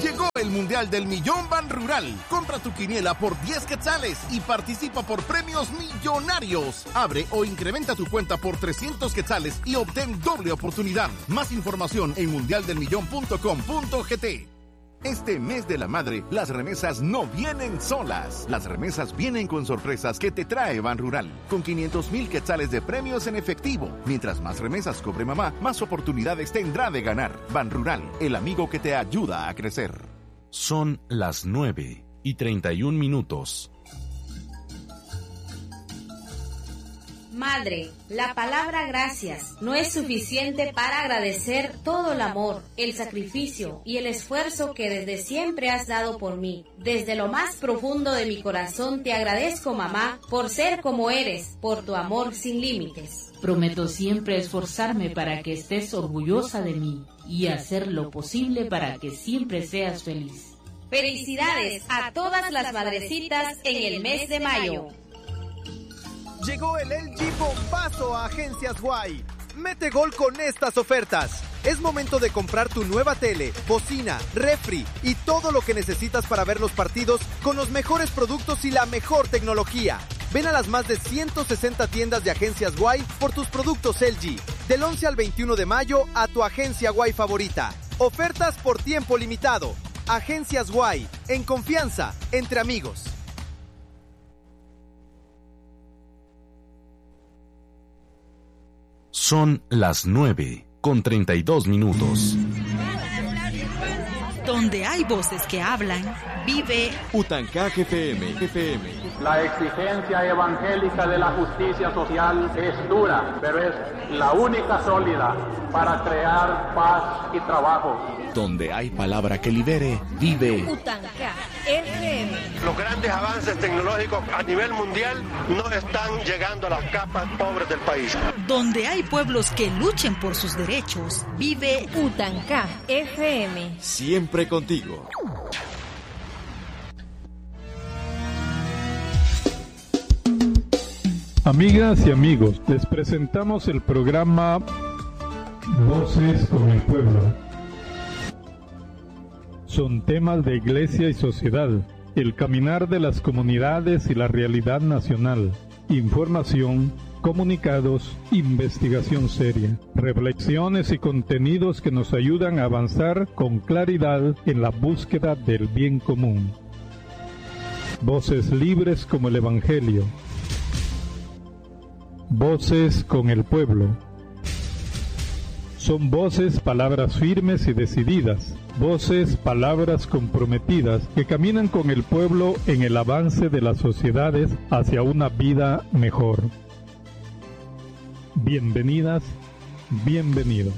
Llegó el Mundial del Millón Banrural. Compra tu quiniela por 10 quetzales y participa por premios millonarios. Abre o incrementa tu cuenta por 300 quetzales y obtén doble oportunidad. Más información en mundialdelmillón.com.gt. Este mes de la madre, las remesas no vienen solas. Las remesas vienen con sorpresas que te trae Banrural. Con 500,000 quetzales de premios en efectivo. Mientras más remesas cobre mamá, más oportunidades tendrá de ganar. Banrural, el amigo que te ayuda a crecer. Son las 9:31. Madre, la palabra gracias no es suficiente para agradecer todo el amor, el sacrificio y el esfuerzo que desde siempre has dado por mí. Desde lo más profundo de mi corazón te agradezco, mamá, por ser como eres, por tu amor sin límites. Prometo siempre esforzarme para que estés orgullosa de mí y hacer lo posible para que siempre seas feliz. Felicidades a todas las madrecitas en el mes de mayo. Llegó el LG Bombazo a Agencias Y. Mete gol con estas ofertas. Es momento de comprar tu nueva tele, bocina, refri y todo lo que necesitas para ver los partidos con los mejores productos y la mejor tecnología. Ven a las más de 160 tiendas de Agencias Y por tus productos LG. Del 11 al 21 de mayo a tu agencia Y favorita. Ofertas por tiempo limitado. Agencias Y. En confianza, entre amigos. Son las 9:32. Donde hay voces que hablan, vive Utancaj FM. La exigencia evangélica de la justicia social es dura, pero es la única sólida para crear paz y trabajo. Donde hay palabra que libere, vive Utancaj FM. Los grandes avances tecnológicos a nivel mundial no están llegando a las capas pobres del país. Donde hay pueblos que luchen por sus derechos, vive Utancaj FM. Siempre contigo. Amigas y amigos, les presentamos el programa Voces con el Pueblo. Son temas de iglesia y sociedad, el caminar de las comunidades y la realidad nacional, información, comunicados, investigación seria, reflexiones y contenidos que nos ayudan a avanzar con claridad en la búsqueda del bien común. Voces libres como el Evangelio. Voces con el pueblo. Son voces, palabras firmes y decididas, voces, palabras comprometidas que caminan con el pueblo en el avance de las sociedades hacia una vida mejor. Bienvenidas, bienvenidos.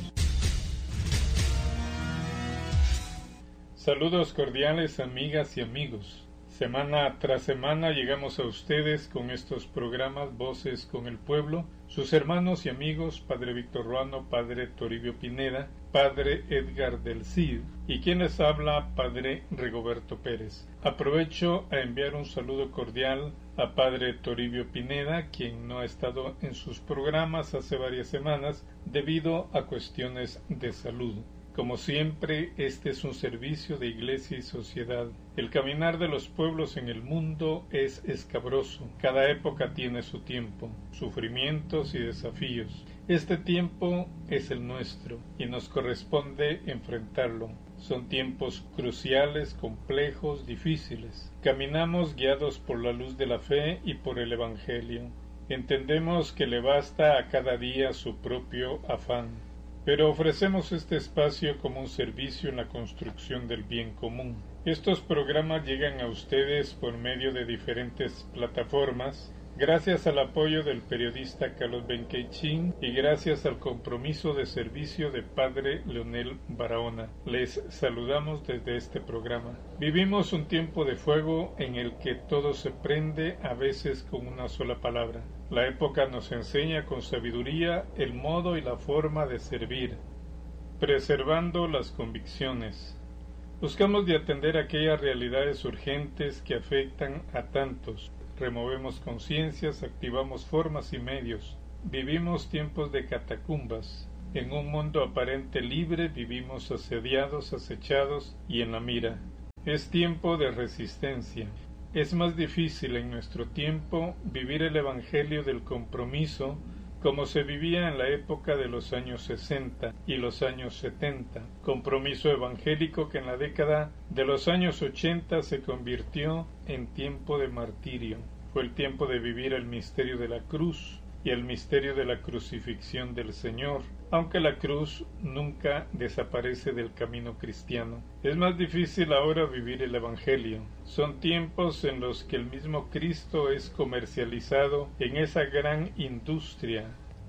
Saludos cordiales, amigas y amigos. Semana tras semana llegamos a ustedes con estos programas Voces con el Pueblo, sus hermanos y amigos Padre Víctor Ruano, Padre Toribio Pineda, Padre Edgar del Cid y quien les habla Padre Rigoberto Pérez. Aprovecho a enviar un saludo cordial a Padre Toribio Pineda, quien no ha estado en sus programas hace varias semanas debido a cuestiones de salud. Como siempre, este es un servicio de iglesia y sociedad. El caminar de los pueblos en el mundo es escabroso. Cada época tiene su tiempo, sufrimientos y desafíos. Este tiempo es el nuestro y nos corresponde enfrentarlo. Son tiempos cruciales, complejos, difíciles. Caminamos guiados por la luz de la fe y por el Evangelio. Entendemos que le basta a cada día su propio afán. Pero ofrecemos este espacio como un servicio en la construcción del bien común. Estos programas llegan a ustedes por medio de diferentes plataformas, gracias al apoyo del periodista Carlos Benquechín y gracias al compromiso de servicio de Padre Leonel Barahona. Les saludamos desde este programa. Vivimos un tiempo de fuego en el que todo se prende a veces con una sola palabra. La época nos enseña con sabiduría el modo y la forma de servir, preservando las convicciones. Buscamos de atender aquellas realidades urgentes que afectan a tantos. Removemos conciencias, activamos formas y medios. Vivimos tiempos de catacumbas. En un mundo aparente libre vivimos asediados, acechados y en la mira. Es tiempo de resistencia. Es más difícil en nuestro tiempo vivir el evangelio del compromiso como se vivía en la época de los años 60 y los años 70, compromiso evangélico que en la década de los años 80 se convirtió en tiempo de martirio. Fue el tiempo de vivir el misterio de la cruz y el misterio de la crucifixión del Señor, aunque la cruz nunca desaparece del camino cristiano. Es más difícil ahora vivir el Evangelio. Son tiempos en los que el mismo Cristo es comercializado en esa gran industria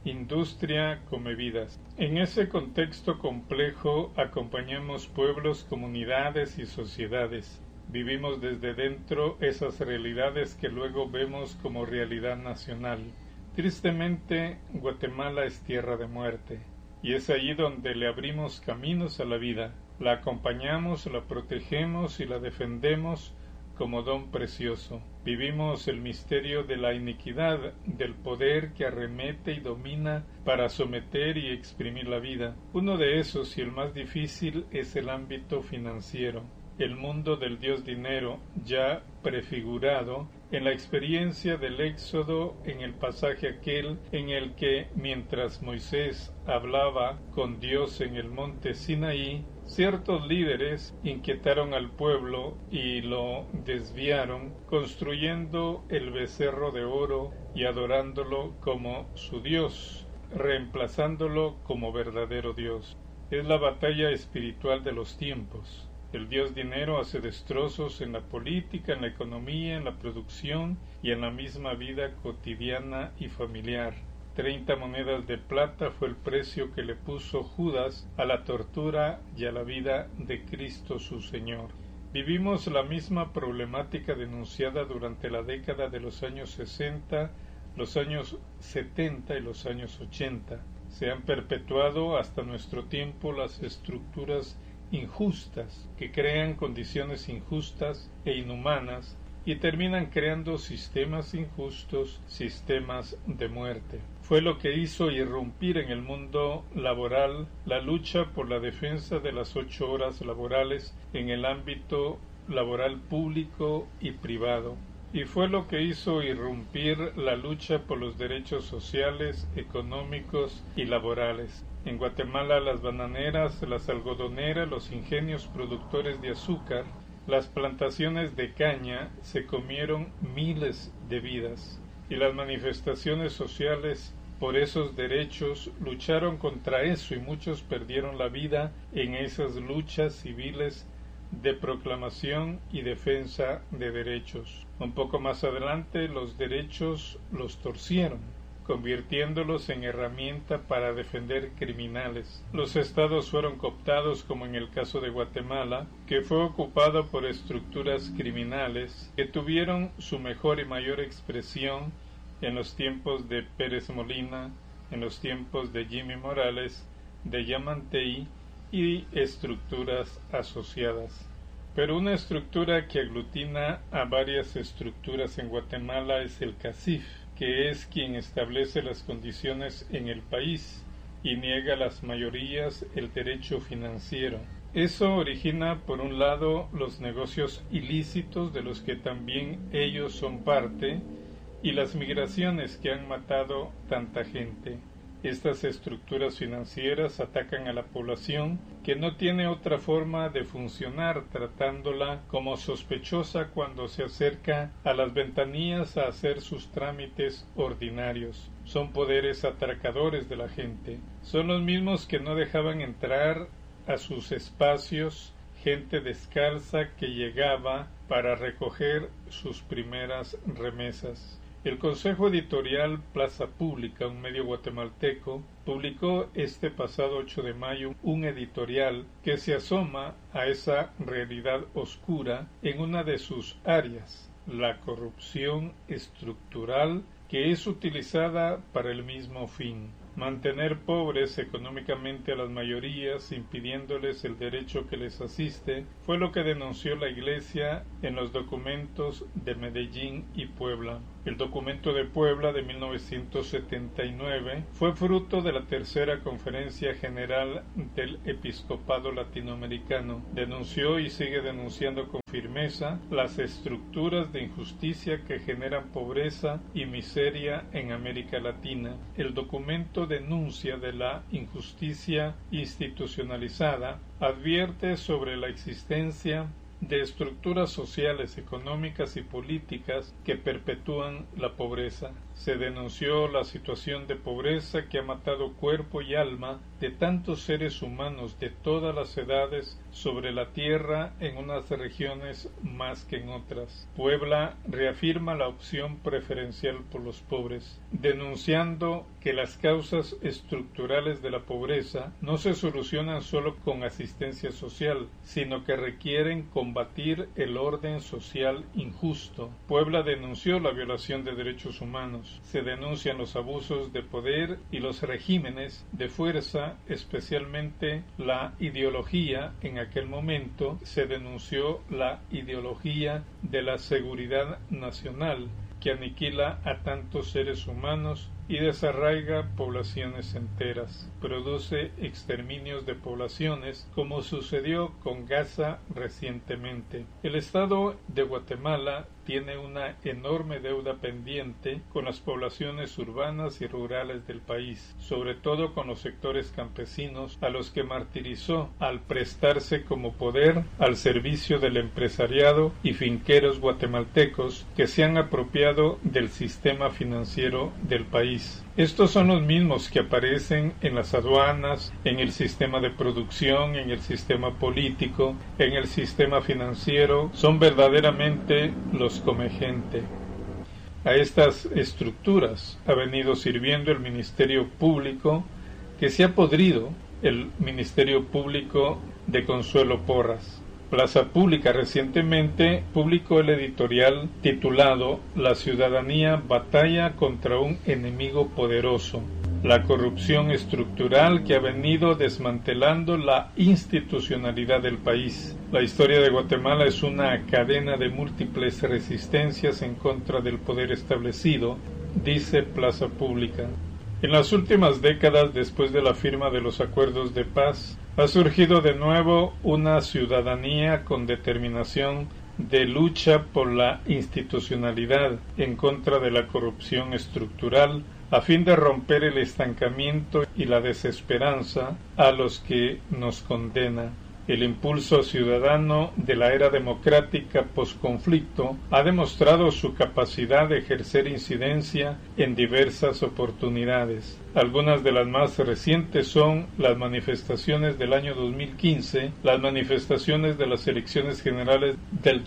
come vidas. En ese contexto complejo acompañamos pueblos, comunidades y sociedades. Vivimos desde dentro esas realidades que luego vemos como realidad nacional. Tristemente, Guatemala es tierra de muerte, y es allí donde le abrimos caminos a la vida. La acompañamos, la protegemos y la defendemos como don precioso. Vivimos el misterio de la iniquidad, del poder que arremete y domina para someter y exprimir la vida. Uno de esos, y el más difícil, es el ámbito financiero. El mundo del dios dinero, ya prefigurado en la experiencia del Éxodo, en el pasaje aquel en el que, mientras Moisés hablaba con Dios en el monte Sinaí, ciertos líderes inquietaron al pueblo y lo desviaron, construyendo el becerro de oro y adorándolo como su Dios, reemplazándolo como verdadero Dios. Es la batalla espiritual de los tiempos. El dios dinero hace destrozos en la política, en la economía, en la producción y en la misma vida cotidiana y familiar. 30 monedas de plata fue el precio que le puso Judas a la tortura y a la vida de Cristo su Señor. Vivimos la misma problemática denunciada durante la década de los años 60, los años 70 y los años 80. Se han perpetuado hasta nuestro tiempo las estructuras injustas que crean condiciones injustas e inhumanas y terminan creando sistemas injustos, sistemas de muerte. Fue lo que hizo irrumpir en el mundo laboral la lucha por la defensa de las 8 horas laborales en el ámbito laboral público y privado. Y fue lo que hizo irrumpir la lucha por los derechos sociales, económicos y laborales. En Guatemala las bananeras, las algodoneras, los ingenios productores de azúcar, las plantaciones de caña se comieron miles de vidas y las manifestaciones sociales por esos derechos lucharon contra eso y muchos perdieron la vida en esas luchas civiles de proclamación y defensa de derechos. Un poco más adelante los derechos los torcieron, convirtiéndolos en herramienta para defender criminales. Los estados fueron cooptados, como en el caso de Guatemala, que fue ocupado por estructuras criminales que tuvieron su mejor y mayor expresión en los tiempos de Pérez Molina, en los tiempos de Jimmy Morales, de Yamantei y estructuras asociadas. Pero una estructura que aglutina a varias estructuras en Guatemala es el CACIF, que es quien establece las condiciones en el país y niega a las mayorías el derecho financiero. Eso origina, por un lado, los negocios ilícitos de los que también ellos son parte y las migraciones que han matado tanta gente. Estas estructuras financieras atacan a la población que no tiene otra forma de funcionar, tratándola como sospechosa cuando se acerca a las ventanillas a hacer sus trámites ordinarios. Son poderes atracadores de la gente. Son los mismos que no dejaban entrar a sus espacios gente descalza que llegaba para recoger sus primeras remesas. El Consejo Editorial Plaza Pública, un medio guatemalteco, publicó este pasado 8 de mayo un editorial que se asoma a esa realidad oscura en una de sus áreas, la corrupción estructural que es utilizada para el mismo fin. Mantener pobres económicamente a las mayorías, impidiéndoles el derecho que les asiste, fue lo que denunció la Iglesia en los documentos de Medellín y Puebla. El documento de Puebla de 1979 fue fruto de la tercera Conferencia General del Episcopado Latinoamericano. Denunció y sigue denunciando con firmeza las estructuras de injusticia que generan pobreza y miseria en América Latina. El documento denuncia de la injusticia institucionalizada, advierte sobre la existencia de estructuras sociales, económicas y políticas que perpetúan la pobreza. Se denunció la situación de pobreza que ha matado cuerpo y alma de tantos seres humanos de todas las edades sobre la tierra en unas regiones más que en otras. Puebla reafirma la opción preferencial por los pobres, denunciando que las causas estructurales de la pobreza no se solucionan solo con asistencia social, sino que requieren combatir el orden social injusto. Puebla denunció la violación de derechos humanos. Se denuncian los abusos de poder y los regímenes de fuerza, especialmente la ideología. En aquel momento se denunció la ideología de la seguridad nacional, que aniquila a tantos seres humanos y desarraiga poblaciones enteras. Produce exterminios de poblaciones, como sucedió con Gaza recientemente. El Estado de Guatemala tiene una enorme deuda pendiente con las poblaciones urbanas y rurales del país, sobre todo con los sectores campesinos, a los que martirizó al prestarse como poder al servicio del empresariado y finqueros guatemaltecos que se han apropiado del sistema financiero del país. Estos son los mismos que aparecen en las aduanas, en el sistema de producción, en el sistema político, en el sistema financiero. Son verdaderamente los comegente. A estas estructuras ha venido sirviendo el Ministerio Público, que se ha podrido, el Ministerio Público de Consuelo Porras. Plaza Pública recientemente publicó el editorial titulado La ciudadanía batalla contra un enemigo poderoso, la corrupción estructural que ha venido desmantelando la institucionalidad del país. La historia de Guatemala es una cadena de múltiples resistencias en contra del poder establecido, dice Plaza Pública. En las últimas décadas, después de la firma de los acuerdos de paz, ha surgido de nuevo una ciudadanía con determinación de lucha por la institucionalidad en contra de la corrupción estructural, a fin de romper el estancamiento y la desesperanza a los que nos condena. El impulso ciudadano de la era democrática posconflicto ha demostrado su capacidad de ejercer incidencia en diversas oportunidades. Algunas de las más recientes son las manifestaciones del año 2015, las manifestaciones de las elecciones generales del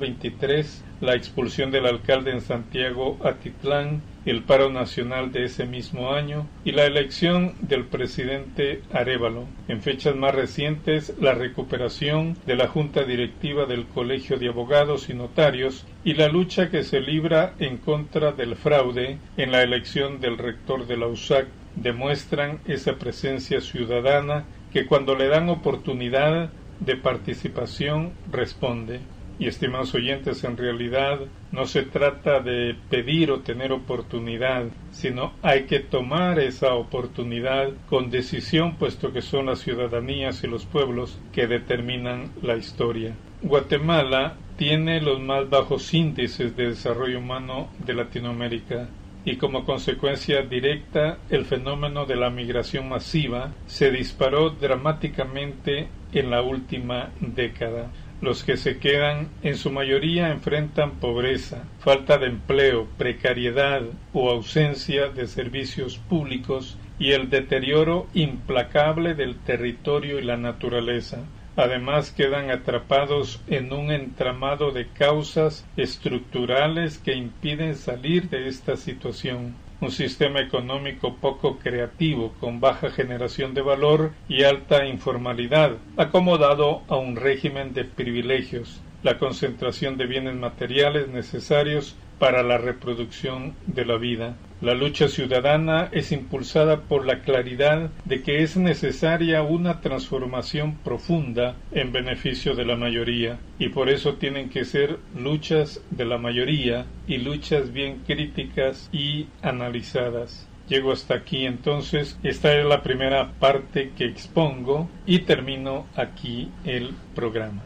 2023, la expulsión del alcalde en Santiago Atitlán, el paro nacional de ese mismo año y la elección del presidente Arévalo. En fechas más recientes, la recuperación de la Junta Directiva del Colegio de Abogados y Notarios y la lucha que se libra en contra del fraude en la elección del rector de la USAC demuestran esa presencia ciudadana que cuando le dan oportunidad de participación responde. Y estimados oyentes, en realidad no se trata de pedir o tener oportunidad, sino hay que tomar esa oportunidad con decisión, puesto que son las ciudadanías y los pueblos que determinan la historia. Guatemala tiene los más bajos índices de desarrollo humano de Latinoamérica y como consecuencia directa el fenómeno de la migración masiva se disparó dramáticamente en la última década. Los que se quedan en su mayoría enfrentan pobreza, falta de empleo, precariedad o ausencia de servicios públicos y el deterioro implacable del territorio y la naturaleza. Además quedan atrapados en un entramado de causas estructurales que impiden salir de esta situación. Un sistema económico poco creativo, con baja generación de valor y alta informalidad, acomodado a un régimen de privilegios, la concentración de bienes materiales necesarios para la reproducción de la vida. La lucha ciudadana es impulsada por la claridad de que es necesaria una transformación profunda en beneficio de la mayoría, y por eso tienen que ser luchas de la mayoría y luchas bien críticas y analizadas. Llego hasta aquí entonces. Esta es la primera parte que expongo y termino aquí el programa.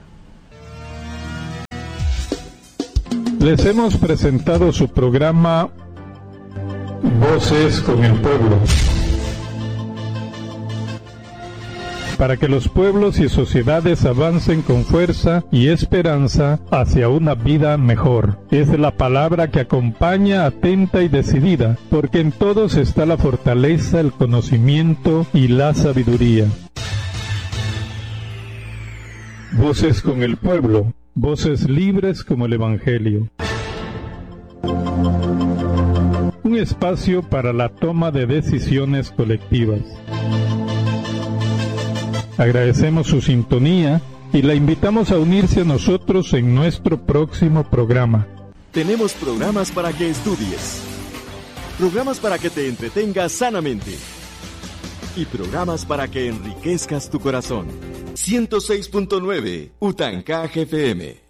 Les hemos presentado su programa Voces con el Pueblo, para que los pueblos y sociedades avancen con fuerza y esperanza hacia una vida mejor. Es la palabra que acompaña atenta y decidida, porque en todos está la fortaleza, el conocimiento y la sabiduría. Voces con el Pueblo, voces libres como el Evangelio. Un espacio para la toma de decisiones colectivas. Agradecemos su sintonía y la invitamos a unirse a nosotros en nuestro próximo programa. Tenemos programas para que estudies, programas para que te entretengas sanamente y programas para que enriquezcas tu corazón. 106.9 Utancaje FM.